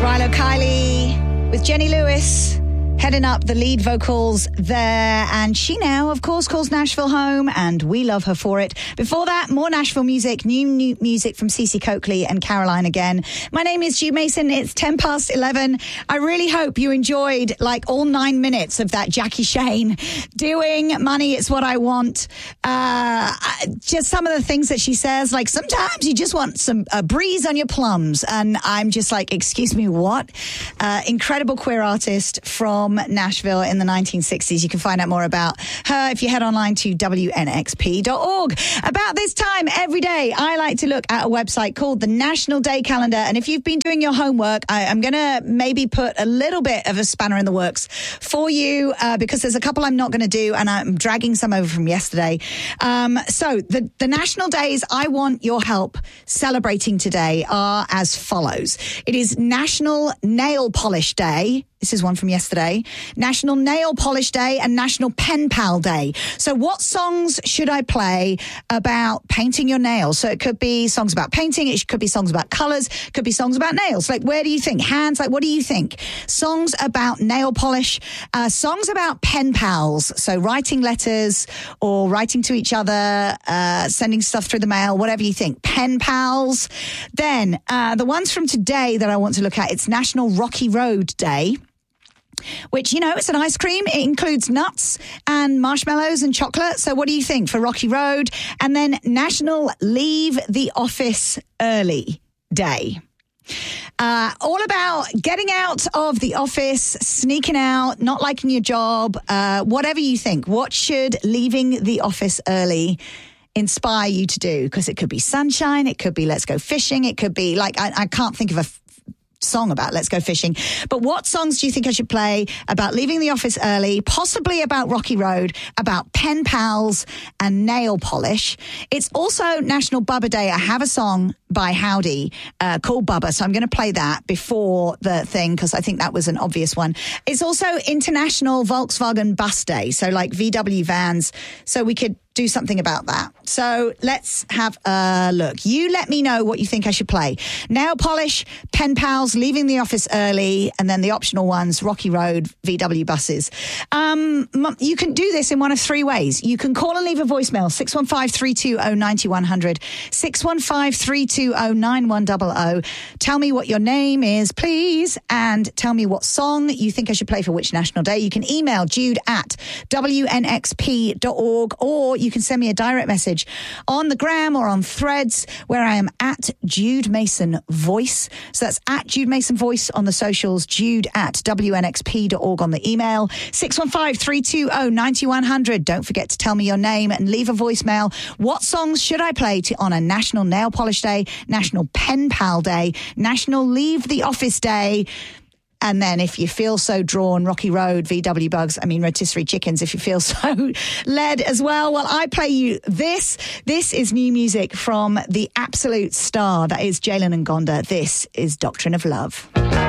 Rilo Kiley with Jenny Lewis heading up the lead vocals there. And she now, of course, calls Nashville home, and we love her for it. Before that, more Nashville music, new music from Cece Coakley and Caroline again. My name is Jude Mason. It's 11:10. I really hope you enjoyed like all 9 minutes of that Jackie Shane doing Money, It's What I Want. Just some of the things that she says, like sometimes you just want a breeze on your plums. And I'm just like, excuse me, what? Incredible queer artist from Nashville in the 1960s. You can find out more about her if you head online to WNXP.org. About this time every day, I like to look at a website called the National Day Calendar. And if you've been doing your homework, I'm going to maybe put a little bit of a spanner in the works for you because there's a couple I'm not going to do, and I'm dragging some over from yesterday. So the national days I want your help celebrating today are as follows. It is National Nail Polish Day. This is one from yesterday. National Nail Polish Day and National Pen Pal Day. So what songs should I play about painting your nails? So it could be songs about painting. It could be songs about colours. It could be songs about nails. Like, where do you think? Hands, like, what do you think? Songs about nail polish. Songs about pen pals. So writing letters or writing to each other, sending stuff through the mail, whatever you think. Pen pals. Then the ones from today that I want to look at, it's National Rocky Road Day, which, you know, it's an ice cream. It includes nuts and marshmallows and chocolate. So what do you think for Rocky Road? And then National Leave the Office Early Day. All about getting out of the office, sneaking out, not liking your job, whatever you think. What should leaving the office early inspire you to do? Because it could be sunshine. It could be let's go fishing. It could be like, I can't think of a song about let's go fishing. But what songs do you think I should play about leaving the office early, possibly about Rocky Road, about pen pals and nail polish? It's also National Bubba Day. I have a song by Howdy called Bubba, so I'm going to play that before the thing because I think that was an obvious one. It's also International Volkswagen Bus Day, so like VW vans, so we could do something about that. So let's have a look. You let me know what you think I should play. Nail polish, pen pals, leaving the office early, and then the optional ones, Rocky Road, VW buses. You can do this in one of three ways. You can call and leave a voicemail, 615-320-9100, 615-320-9100. Tell me what your name is, please, and tell me what song you think I should play for which national day. You can email jude@WNXP.org, or you can send me a direct message on the gram or on Threads, where I am at Jude Mason Voice. So that's at Jude Mason Voice on the socials, jude@WNXP.org on the email, 615-320-9100. Don't forget to tell me your name and leave a voicemail. What songs should I play to honor National Nail Polish Day, National Pen Pal Day, National Leave the Office Day? And then if you feel so drawn, Rocky Road, VW bugs, rotisserie chickens, if you feel so led as well. Well, I play you this. This is new music from the absolute star. That is Jalen and Gonda. This is Doctrine of Love.